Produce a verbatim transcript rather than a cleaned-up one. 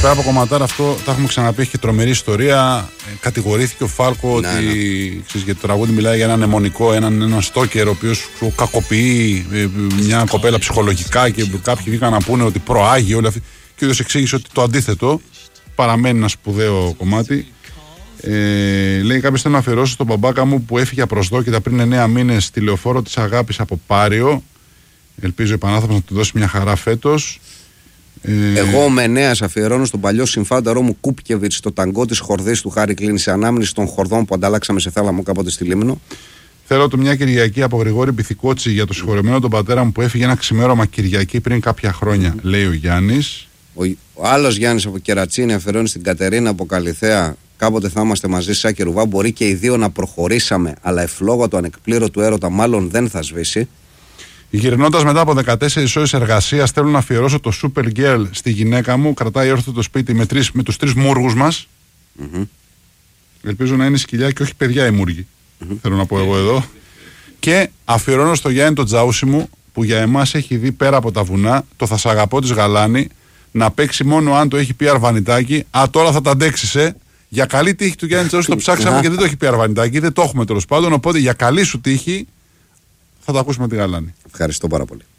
Πέρα από κομματάρα, αυτό τα έχουμε ξαναπεί, έχει και τρομερή ιστορία. Ε, κατηγορήθηκε ο Φάλκο ναι, ότι ναι. Ξέρεις, για το τραγούδι μιλάει για έναν αιμονικό, έναν, έναν στόκερ ο οποίος κακοποιεί ε, μια κοπέλα ψυχολογικά και κάποιοι βγήκαν να πούνε ότι προάγει όλη αυτή. Και ο ίδιος εξήγησε ότι το αντίθετο παραμένει ένα σπουδαίο κομμάτι. Ε, λέει κάποιος: θέλω να αφιερώσω στον μπαμπάκα μου που έφυγε απροσδόκητα πριν εννέα μήνες στη λεωφόρο της Αγάπης από Πάριο. Ελπίζω ο επανάνθρωπος να του δώσει μια χαρά φέτος. Ε... Εγώ με Νέας αφιερώνω στον παλιό συμφάνταρό μου Κούπκεβιτς το ταγκό της χορδής του Χάρη Κλίν σε ανάμνηση των χορδών που ανταλλάξαμε σε θάλαμο κάποτε στη Λίμνο. Θέλω του μια Κυριακή από Γρηγόρη Πυθικότσι για το συγχωρεμένο τον πατέρα μου που έφυγε ένα ξημέρωμα Κυριακή πριν κάποια χρόνια, mm. λέει ο Γιάννης. Ο, ο άλλος Γιάννης από Κερατσίνη αφιερώνει στην Κατερίνα από Καλιθέα. Κάποτε θα είμαστε μαζί, Σάκη Ρουβά. Μπορεί και οι δύο να προχωρήσαμε, αλλά εφλόγα το ανεκπλήρωτο έρωτα μάλλον δεν θα σβήσει. Γυρνώντας μετά από δεκατέσσερις ώρες εργασίας, θέλω να αφιερώσω το Super Girl στη γυναίκα μου. Κρατάει όρθιο το σπίτι με, τρεις, με τους τρεις μούργους μας. Mm-hmm. Ελπίζω να είναι σκυλιά και όχι παιδιά οι μούργοι. Mm-hmm. Θέλω να πω εγώ εδώ. Και αφιερώνω στο Γιάννη το Τζάουσι μου που για εμάς έχει δει πέρα από τα βουνά το θα σ' αγαπώ της Γαλάνη να παίξει μόνο αν το έχει πει Αρβανιτάκι. Α, τώρα θα τα αντέξεις, ε. Για καλή τύχη του Γιάννη Τζάουσι το ψάξαμε και δεν το έχει πει Αρβανιτάκι. Δεν το έχουμε τέλος πάντων. Οπότε για καλή σου τύχη θα το ακούσουμε τη Γαλάνη. Ευχαριστώ πάρα πολύ.